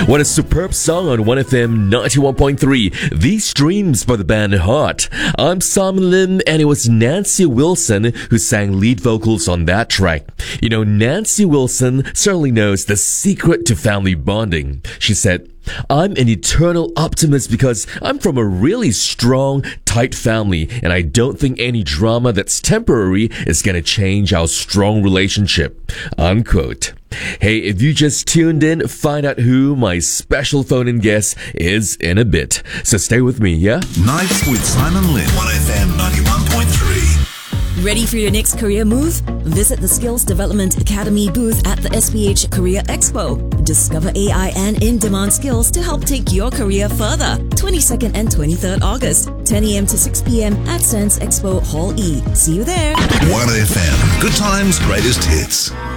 What a superb song on 1FM 91.3. These streams by the band Heart. I'm Simon Lim, and it was Nancy Wilson who sang lead vocals on that track. You know, Nancy Wilson certainly knows the secret to family bonding. She said, "I'm an eternal optimist because I'm from a really strong, tight family, and I don't think any drama that's temporary is going to change our strong relationship." Unquote. Hey, if you just tuned in, find out who my special phone-in guest is in a bit. So stay with me, yeah? Nights with Simon Lin. 1FM 91.3. Ready for your next career move? Visit the Skills Development Academy booth at the SPH Career Expo. Discover AI and in-demand skills to help take your career further. 22nd and 23rd August, 10 a.m. to 6 p.m. at Sands Expo Hall E. See you there. 1FM. Good times, greatest hits.